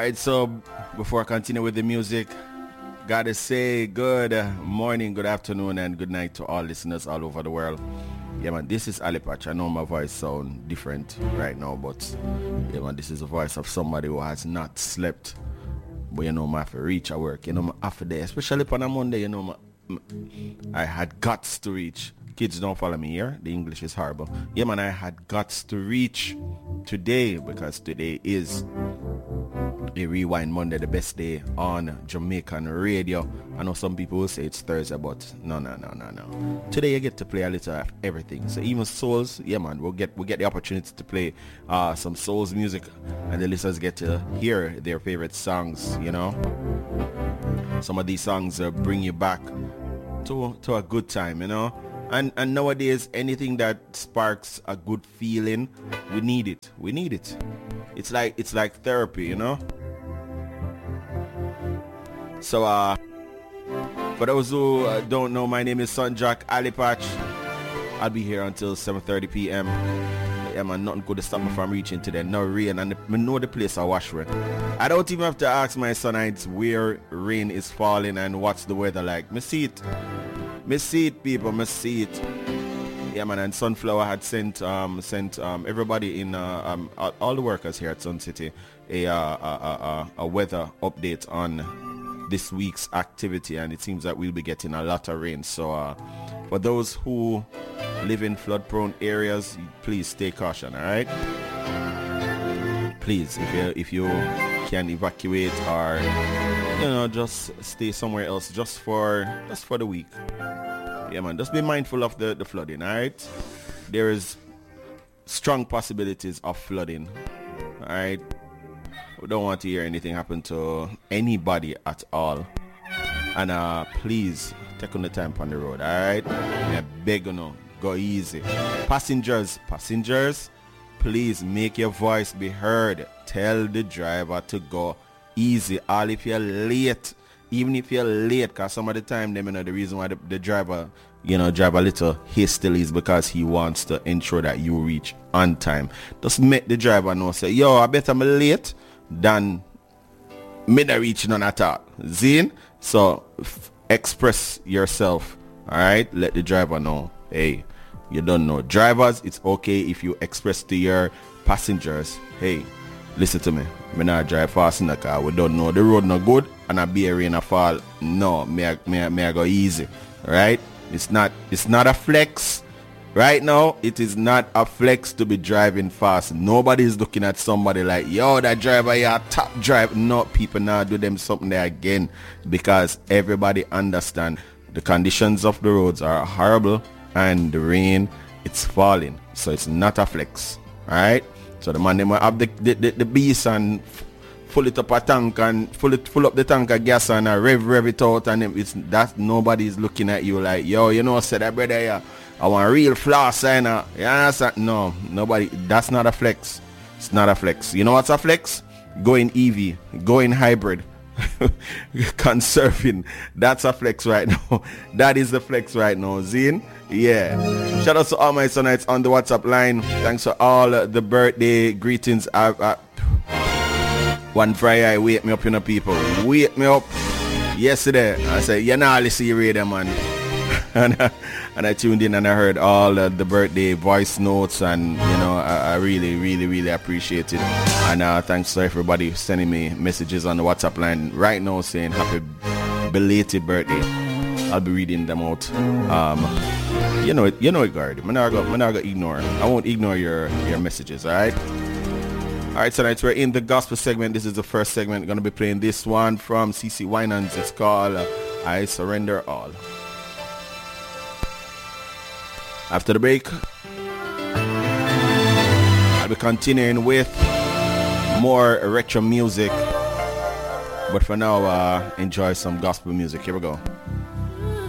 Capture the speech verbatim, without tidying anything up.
Alright, so before I continue with the music, gotta say good morning, good afternoon, and good night to all listeners all over the world. Yeah, man, this is Ali Patch. I know my voice sounds different right now, but yeah, man, this is the voice of somebody who has not slept. But you know, I have to reach at work. You know, after day, especially on a Monday, you know, my, I had guts to reach. Kids don't follow me here. The English is horrible. Yeah, man, I had guts to reach today because today is a Rewind Monday, the best day on Jamaican radio. I know some people will say it's Thursday, but no, no, no, no, no. Today you get to play a little of everything. So even souls, yeah, man, we'll get we'll get the opportunity to play uh, some souls music, and the listeners get to hear their favorite songs. You know, some of these songs uh, bring you back to to a good time. You know. And, and nowadays, anything that sparks a good feeling, we need it. We need it. It's like it's like therapy, you know. So, uh, for those who uh, don't know, my name is Sunjack Ali Patch. I'll be here until seven thirty p.m. Yeah, man, nothing could stop me from reaching to there. No rain, and I know the place I wash with. I don't even have to ask my sonites where rain is falling and what's the weather like. Me see it. Me see it, people. Me see it. Yeah, man. And Sunflower had sent um sent um everybody in uh, um all, all the workers here at Sun City a uh, a, a, a weather update on this week's activity, and it seems that we'll be getting a lot of rain. So uh, for those who live in flood-prone areas, please stay caution. All right. Please, if you if you can evacuate or you know just stay somewhere else just for just for the week. Yeah, man, just be mindful of the, the flooding, all right? There is strong possibilities of flooding, all right? We don't want to hear anything happen to anybody at all. And uh, please, take on the time on the road, all right? I beg you now, go easy. Passengers, passengers, please make your voice be heard. Tell the driver to go easy. All if you're late. Even if you're late, because some of the time, they, you know, the reason why the, the driver, you know, drive a little hastily is because he wants to ensure that you reach on time. Just make the driver know, say, yo, I bet I'm late than me not reach none at all. Zine? So, f- express yourself, all right? Let the driver know, hey, you don't know. Drivers, it's okay if you express to your passengers, hey, listen to me. Me not drive fast in the car. We don't know the road no good and I be a rain a fall. No, me I, me, I, me I go easy. Right? It's not it's not a flex. Right now, it is not a flex to be driving fast. Nobody is looking at somebody like, yo, that driver, yeah, top drive. No, people now do them something there again because everybody understand the conditions of the roads are horrible and the rain, it's falling. So it's not a flex. Alright? So the man they might have the, the, the, the beast and f- full it up a tank and full it full up the tank of gas and uh, rev rev it out, and it's that nobody is looking at you like, yo, you know, say that brother, yeah, I want real floss, and uh, yeah, no, nobody. That's not a flex. It's not a flex. You know what's a flex? Going E V, going hybrid, conserving. That's a flex right now. That is the flex right now, Zine. Yeah. Shout out to all my sonites on the WhatsApp line. Thanks for all uh, the birthday greetings. I, uh, one Friday, I wake me up, you know, people. Wake me up. Yesterday, I said, you know, listen to radio, man. and, uh, and I tuned in and I heard all uh, the birthday voice notes, and, you know, I, I really, really, really appreciate it. And uh, thanks to everybody sending me messages on the WhatsApp line right now saying happy belated birthday. I'll be reading them out. Um, you know it, you know it, guard. I'm not gonna, I'm not gonna ignore. I won't ignore your, your messages, alright? Alright, tonight we're in the gospel segment. This is the first segment. Gonna be playing this one from C C Winans. It's called uh, I Surrender All. After the break, I'll be continuing with more retro music. But for now, uh, enjoy some gospel music. Here we go.